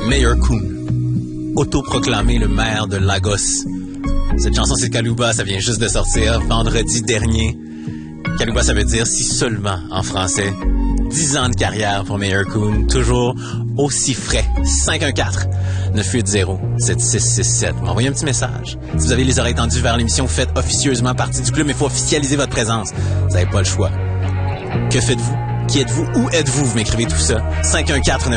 Mayor Coon, autoproclamé le maire de Lagos. Cette chanson, c'est Kaluba, ça vient juste de sortir vendredi dernier. Kaluba, ça veut dire « si seulement » en français. 10 ans de carrière pour Mayor Coon, toujours aussi frais. 514-980-7667. M'envoyez un petit message. Si vous avez les oreilles tendues vers l'émission, vous faites officieusement partie du club, mais il faut officialiser votre présence. Vous n'avez pas le choix. Que faites-vous? Qui êtes-vous? Où êtes-vous? Vous m'écrivez tout ça. 514-980-7667.